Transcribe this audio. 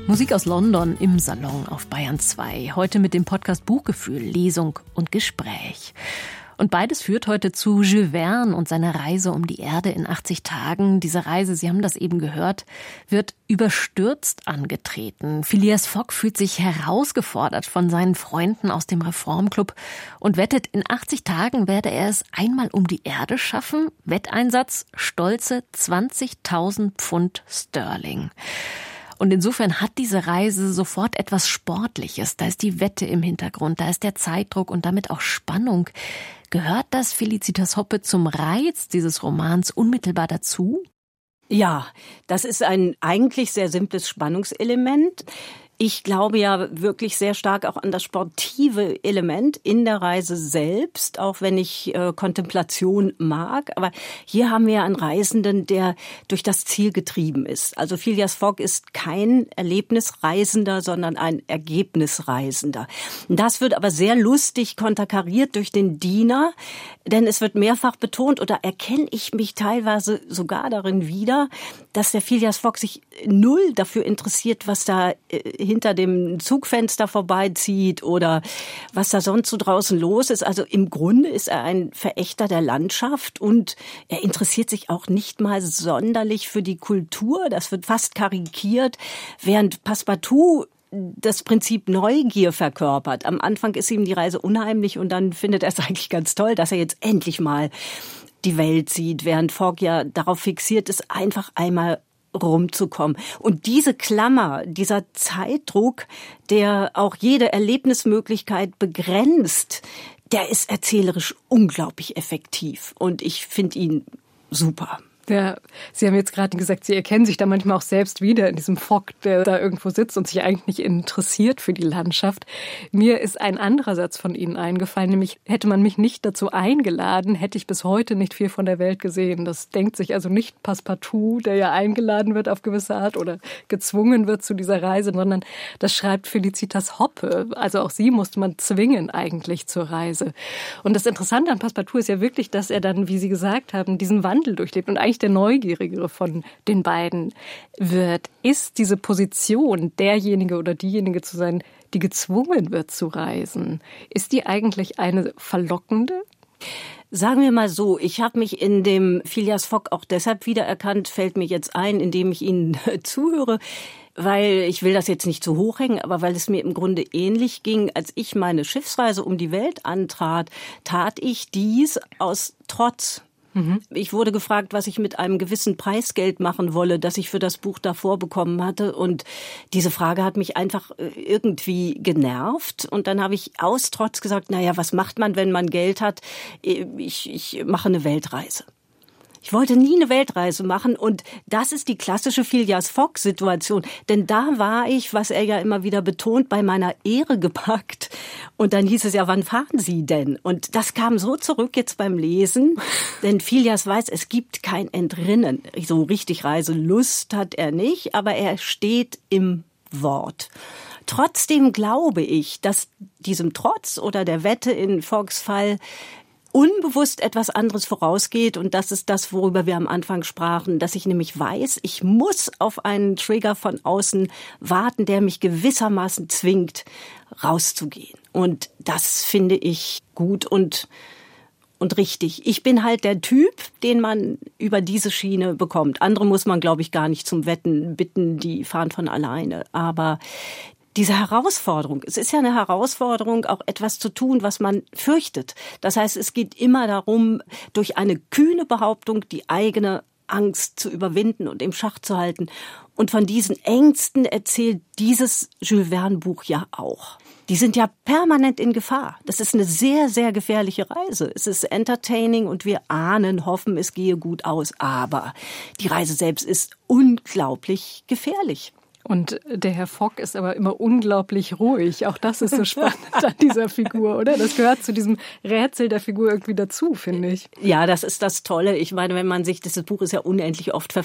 Musik aus London im Salon auf Bayern 2. Heute mit dem Podcast Buchgefühl, Lesung und Gespräch. Und beides führt heute zu Jules Verne und seiner Reise um die Erde in 80 Tagen. Diese Reise, Sie haben das eben gehört, wird überstürzt angetreten. Phileas Fogg fühlt sich herausgefordert von seinen Freunden aus dem Reformclub und wettet, in 80 Tagen werde er es einmal um die Erde schaffen. Wetteinsatz, stolze 20.000 Pfund Sterling. Und insofern hat diese Reise sofort etwas Sportliches. Da ist die Wette im Hintergrund, da ist der Zeitdruck und damit auch Spannung. Gehört das Felicitas Hoppe zum Reiz dieses Romans unmittelbar dazu? Ja, das ist ein eigentlich sehr simples Spannungselement. Ich glaube ja wirklich sehr stark auch an das sportive Element in der Reise selbst, auch wenn ich Kontemplation mag. Aber hier haben wir einen Reisenden, der durch das Ziel getrieben ist. Also Phileas Fogg ist kein Erlebnisreisender, sondern ein Ergebnisreisender. Das wird aber sehr lustig konterkariert durch den Diener, denn es wird mehrfach betont, oder erkenne ich mich teilweise sogar darin wieder, dass der Phileas Fogg sich null dafür interessiert, was da hinter dem Zugfenster vorbeizieht oder was da sonst so draußen los ist. Also im Grunde ist er ein Verächter der Landschaft und er interessiert sich auch nicht mal sonderlich für die Kultur. Das wird fast karikiert, während Passepartout das Prinzip Neugier verkörpert. Am Anfang ist ihm die Reise unheimlich und dann findet er es eigentlich ganz toll, dass er jetzt endlich mal die Welt sieht, während Fogg ja darauf fixiert ist, einfach einmal rumzukommen. Und diese Klammer, dieser Zeitdruck, der auch jede Erlebnismöglichkeit begrenzt, der ist erzählerisch unglaublich effektiv. Und ich finde ihn super. Ja, Sie haben jetzt gerade gesagt, Sie erkennen sich da manchmal auch selbst wieder in diesem Fogg, der da irgendwo sitzt und sich eigentlich nicht interessiert für die Landschaft. Mir ist ein anderer Satz von Ihnen eingefallen, nämlich hätte man mich nicht dazu eingeladen, hätte ich bis heute nicht viel von der Welt gesehen. Das denkt sich also nicht Passepartout, der ja eingeladen wird auf gewisse Art oder gezwungen wird zu dieser Reise, sondern das schreibt Felicitas Hoppe. Also auch sie musste man zwingen eigentlich zur Reise. Und das Interessante an Passepartout ist ja wirklich, dass er dann, wie Sie gesagt haben, diesen Wandel durchlebt und eigentlich der Neugierigere von den beiden wird. Ist diese Position, derjenige oder diejenige zu sein, die gezwungen wird zu reisen, ist die eigentlich eine verlockende? Sagen wir mal so, ich habe mich in dem Phileas Fogg auch deshalb wiedererkannt, fällt mir jetzt ein, indem ich Ihnen zuhöre, weil ich will das jetzt nicht zu hoch hängen, aber weil es mir im Grunde ähnlich ging, als ich meine Schiffsreise um die Welt antrat, tat ich dies aus Trotz. Ich wurde gefragt, was ich mit einem gewissen Preisgeld machen wolle, das ich für das Buch davor bekommen hatte. Und diese Frage hat mich einfach irgendwie genervt. Und dann habe ich aus Trotz gesagt, naja, was macht man, wenn man Geld hat? Ich mache eine Weltreise. Ich wollte nie eine Weltreise machen und das ist die klassische Phileas Fogg-Situation. Denn da war ich, was er ja immer wieder betont, bei meiner Ehre gepackt. Und dann hieß es ja, wann fahren Sie denn? Und das kam so zurück jetzt beim Lesen, denn Phileas weiß, es gibt kein Entrinnen. So richtig Reiselust hat er nicht, aber er steht im Wort. Trotzdem glaube ich, dass diesem Trotz oder der Wette in Foggs Fall unbewusst etwas anderes vorausgeht und das ist das, worüber wir am Anfang sprachen, dass ich nämlich weiß, ich muss auf einen Trigger von außen warten, der mich gewissermaßen zwingt, rauszugehen. Und das finde ich gut und richtig. Ich bin halt der Typ, den man über diese Schiene bekommt. Andere muss man, glaube ich, gar nicht zum Wetten bitten, die fahren von alleine. Aber diese Herausforderung, es ist ja eine Herausforderung, auch etwas zu tun, was man fürchtet. Das heißt, es geht immer darum, durch eine kühne Behauptung die eigene Angst zu überwinden und im Schach zu halten. Und von diesen Ängsten erzählt dieses Jules Verne Buch ja auch. Die sind ja permanent in Gefahr. Das ist eine sehr, sehr gefährliche Reise. Es ist entertaining und wir ahnen, hoffen, es gehe gut aus. Aber die Reise selbst ist unglaublich gefährlich. Und der Herr Fogg ist aber immer unglaublich ruhig. Auch das ist so spannend an dieser Figur, oder? Das gehört zu diesem Rätsel der Figur irgendwie dazu, finde ich. Ja, das ist das Tolle. Ich meine, wenn man sich, dieses Buch ist ja unendlich oft